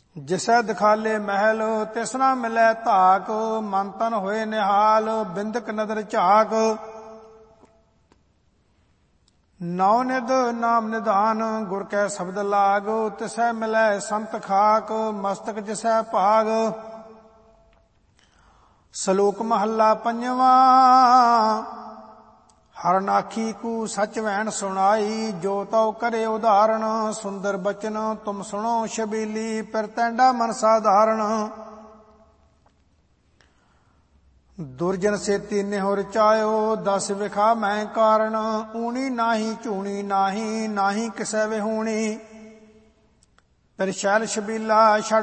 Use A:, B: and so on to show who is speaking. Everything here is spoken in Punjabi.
A: ਜਿਸੈ ਦਿਖਾਲੇ ਮਹਿਲ ਤਿਸ ਨਾ ਮਿਲੈ ਧਾਕ। ਮਨ ਤਨ ਹੋਏ ਨਿਹਾਲ ਬਿੰਦਕ ਨਦਰ ਝਾਕ। ਨੌ ਨਿਧ ਨਾਮ ਨਿਧਾਨ ਗੁਰ ਕੈ ਸ਼ਬਦ ਲਾਗ। ਤਿਸੈ ਮਿਲੈ ਸੰਤ ਖਾਕ ਮਸਤਕ ਜਿਸੈ ਭਾਗ। ਸ਼ਲੋਕ ਮਹੱਲਾ ਪੰਜਵਾਂ। ਹਰਨਾਖੀ ਕੂ ਸਚ ਵੈਣ ਸੁਣਾਈ। ਜੋ ਤਉ ਕਰੇ ਉਦਾਹਰਣ ਸੁੰਦਰ ਬਚਨ ਤੁਮ ਸੁਣੋ ਛਬੀਲੀ। ਫਿਰ ਤੈਂਡਾ ਮਨ ਸਾਧਾਰਣ। ਦੁਰਜਨ ਸੇਤੀ ਨਿਹੁ ਰਚਾਇਓ ਦਸ ਵਿਖਾ ਮੈਂ ਕਾਰਣ। ਊਣੀ ਨਾਹੀ ਝੂਣੀ ਨਾਹੀ ਨਾਹੀ ਕਿਸੈ ਵਿਹੂਣੀ। ਫਿਰ ਸ਼ੈਲ ਛਬੀਲਾ ਛੱਡ